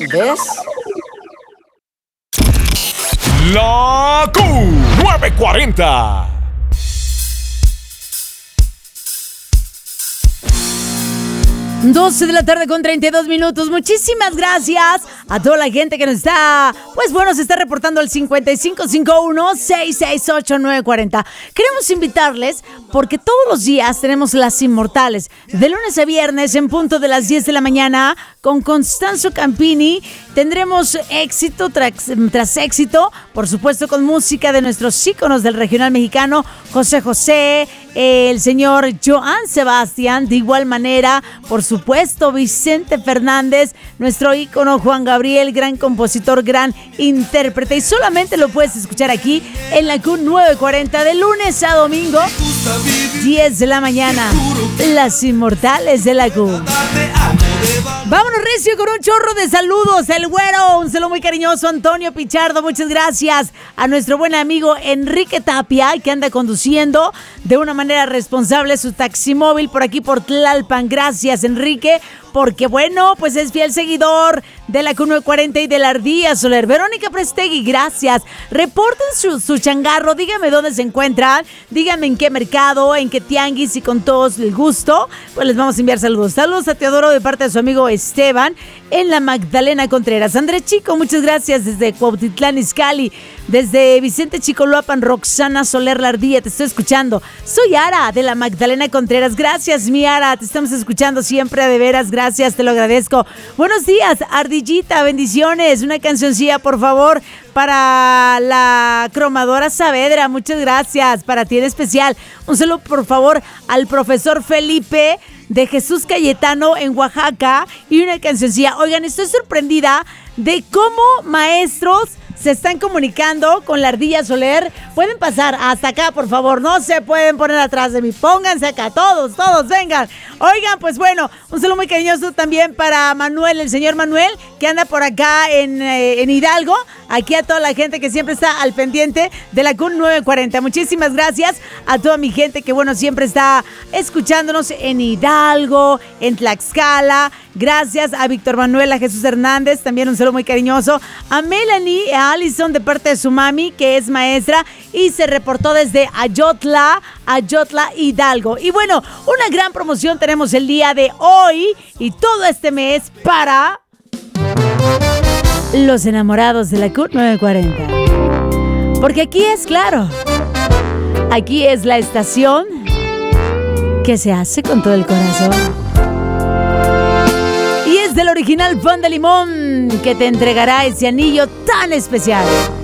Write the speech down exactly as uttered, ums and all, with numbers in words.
¿ves? La Q nueve cuarenta. doce de la tarde con treinta y dos minutos. Muchísimas gracias a toda la gente que nos está, pues bueno, se está reportando al cincuenta y cinco cincuenta y uno, sesenta y seis ochenta y nueve cuarenta. Queremos invitarles porque todos los días tenemos Las Inmortales, de lunes a viernes en punto de las diez de la mañana con Constanzo Campini. Tendremos éxito tras, tras éxito, por supuesto con música de nuestros íconos del regional mexicano, José José, el señor Joan Sebastián, de igual manera, por supuesto, Vicente Fernández, nuestro ícono Juan Gabriel, gran compositor, gran intérprete, y solamente lo puedes escuchar aquí en la Q nueve cuarenta de lunes a domingo, diez de la mañana, Las Inmortales de la Q. Vámonos recio con un chorro de saludos. El güero, un saludo muy cariñoso. Antonio Pichardo, muchas gracias. A nuestro buen amigo Enrique Tapia, que anda conduciendo de una manera responsable su taximóvil por aquí por Tlalpan. Gracias, Enrique, porque bueno, pues es fiel seguidor de la Q nueve cuarenta y de la Ardilla Soler. Verónica Prestegui, gracias. Reporten su, su changarro, díganme dónde se encuentran, díganme en qué mercado, en qué tianguis, y con todos el gusto, pues les vamos a enviar saludos. Saludos a Teodoro de parte de su amigo Esteban en la Magdalena Contreras. Andrés Chico, muchas gracias desde Cuautitlán Izcalli. Desde Vicente Chicoloapan, Roxana Soler La Ardilla, te estoy escuchando. Soy Ara de la Magdalena Contreras. Gracias, mi Ara, te estamos escuchando siempre, de veras, gracias, te lo agradezco. Buenos días, Ardillita, bendiciones. Una cancioncilla, por favor, para la cromadora Saavedra, muchas gracias. Para ti en especial, un saludo, por favor, al profesor Felipe de Jesús Cayetano en Oaxaca, y una cancioncilla. Oigan, estoy sorprendida de cómo maestros se están comunicando con la Ardilla Soler. Pueden pasar hasta acá, por favor. No se pueden poner atrás de mí. Pónganse acá, todos, todos, vengan. Oigan, pues bueno, un saludo muy cariñoso también para Manuel, el señor Manuel, que anda por acá en, eh, en Hidalgo. Aquí a toda la gente que siempre está al pendiente de la Q nueve cuarenta. Muchísimas gracias a toda mi gente que, bueno, siempre está escuchándonos en Hidalgo, en Tlaxcala. Gracias a Víctor Manuel, a Jesús Hernández, también un saludo muy cariñoso. A Melanie, a Alison de parte de su mami, que es maestra y se reportó desde Ayotla, Ayotla, Hidalgo. Y bueno, una gran promoción tenemos el día de hoy y todo este mes para los enamorados de la Q nueve cuarenta. Porque aquí es claro, aquí es la estación que se hace con todo el corazón. Y es del original Pan de Limón que te entregará ese anillo tan especial.